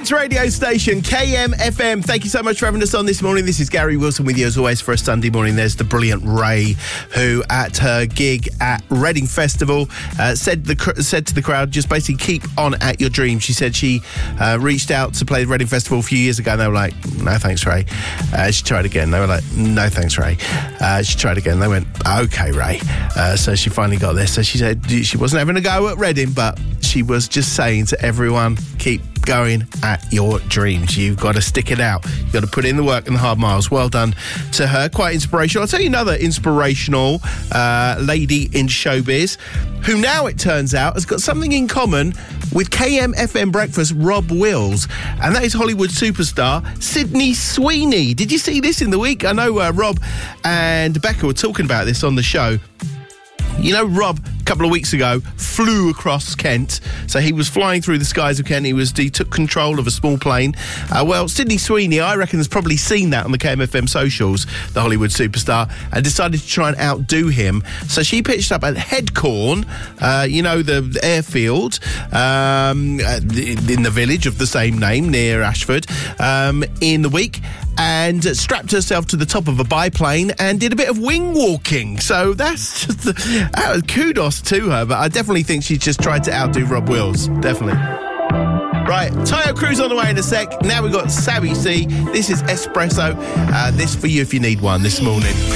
Kids radio station, KMFM. Thank you so much for having us on this morning. This is Gary Wilson with you as always for a Sunday morning. There's the brilliant Ray, who at her gig at Reading Festival said to the crowd, just basically keep on at your dream. She said she reached out to play the Reading Festival a few years ago and they were like, no thanks, Ray. She tried again. They were like, no thanks, Ray. She tried again. They went, okay, Ray. So she finally got this. So she said she wasn't having a go at Reading, but she was just saying to everyone, keep going at your dreams. You've got to stick it out. You've got to put in the work and the hard miles. Well done to her. Quite inspirational. I'll tell you another inspirational lady in showbiz who now, it turns out, has got something in common with KMFM Breakfast Rob Wills, and that is Hollywood superstar Sydney Sweeney. Did you see this in the week? I know Rob and Becca were talking about this on the show. You know, Rob, a couple of weeks ago, flew across Kent. So he was flying through the skies of Kent. He took control of a small plane. Well, Sydney Sweeney, I reckon, has probably seen that on the KMFM socials, the Hollywood superstar, and decided to try and outdo him. So she pitched up at Headcorn, the airfield, in the village of the same name near Ashford, in the week, and strapped herself to the top of a biplane and did a bit of wing walking. So that's just kudos to her, but I definitely think she's just tried to outdo Rob Wills. Definitely. Right, Tayo Cruz on the way in a sec. Now we've got Savvy C. This is Espresso. This for you if you need one this morning.